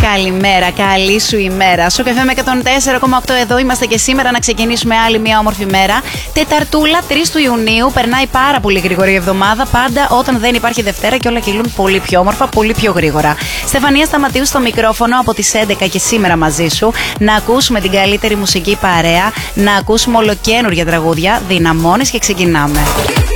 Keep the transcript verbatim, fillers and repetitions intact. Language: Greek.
Καλημέρα, καλή σου ημέρα. Στο καφέ με εκατόν τέσσερα κόμμα οκτώ εδώ είμαστε και σήμερα να ξεκινήσουμε άλλη μια όμορφη μέρα. Τεταρτούλα, τρεις του Ιουνίου. Περνάει πάρα πολύ γρήγορα η εβδομάδα. Πάντα όταν δεν υπάρχει Δευτέρα και όλα κυλούν πολύ πιο όμορφα, πολύ πιο γρήγορα. Στεφανία Σταματίου στο μικρόφωνο από τις έντεκα και σήμερα μαζί σου. Να ακούσουμε την καλύτερη μουσική παρέα. Να ακούσουμε ολοκαίνουργια τραγούδια. Δυναμώνεις και ξεκινάμε.